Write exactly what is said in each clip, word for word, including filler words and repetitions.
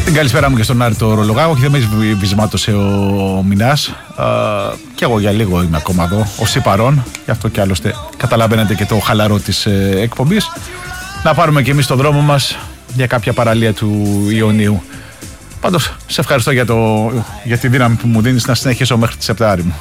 Την καλησπέρα μου και στον Άρη το Ρολογάγο. Όχι, δεν με βυσμάτωσε ο Μινάς. Και εγώ για λίγο είμαι ακόμα εδώ, ως παρόν. Γι' αυτό και άλλωστε καταλαβαίνετε και το χαλαρό της ε, εκπομπής. Να πάρουμε και εμείς τον δρόμο μας για κάποια παραλία του Ιωνίου. Πάντως, σε ευχαριστώ για, το, για τη δύναμη που μου δίνεις να συνεχίσω μέχρι τις επτά μου.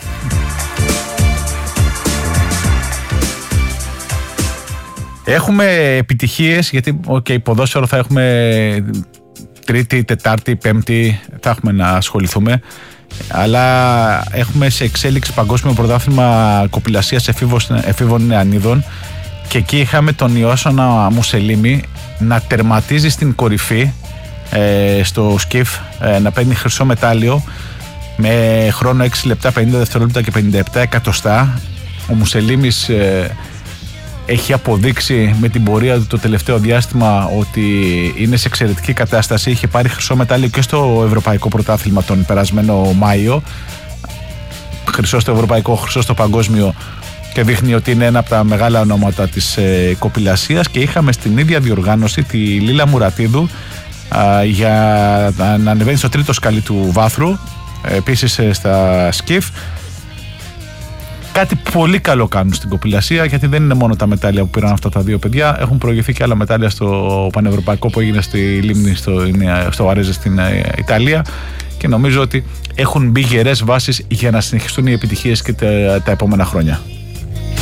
Έχουμε επιτυχίες, γιατί okay, ποδόσφαιρο θα έχουμε Τρίτη, Τετάρτη, Πέμπτη, θα έχουμε να ασχοληθούμε. Αλλά έχουμε σε εξέλιξη παγκόσμιο πρωτάθλημα κοπηλασίας εφήβων νεανίδων. Και εκεί είχαμε τον Ιώσονα Μουσελίμη να τερματίζει στην κορυφή ε, στο σκιφ, ε, να παίρνει χρυσό μετάλλιο με χρόνο έξι λεπτά πενήντα δευτερόλεπτα και πενήντα επτά εκατοστά. Ο Μουσελίμης ε, έχει αποδείξει με την πορεία του το τελευταίο διάστημα ότι είναι σε εξαιρετική κατάσταση. Είχε πάρει χρυσό μετάλλιο και στο Ευρωπαϊκό Πρωτάθλημα τον περασμένο Μάιο. Χρυσό στο Ευρωπαϊκό, χρυσό στο Παγκόσμιο, και δείχνει ότι είναι ένα από τα μεγάλα ονόματα της ε, κοπηλασίας. Και είχαμε στην ίδια διοργάνωση τη Λίλα Μουρατίδου α, για να ανεβαίνει στο τρίτο σκαλί του βάθρου, επίσης ε, στα σκιφ. Κάτι πολύ καλό κάνουν στην κοπηλασία, γιατί δεν είναι μόνο τα μετάλλια που πήραν αυτά τα δύο παιδιά. Έχουν προηγηθεί και άλλα μετάλλια στο πανευρωπαϊκό που έγινε στη Λίμνη, στο, στο Βαρέζε στην Ιταλία. Και νομίζω ότι έχουν μπει γερές βάσεις για να συνεχιστούν οι επιτυχίες και τα, τα επόμενα χρόνια.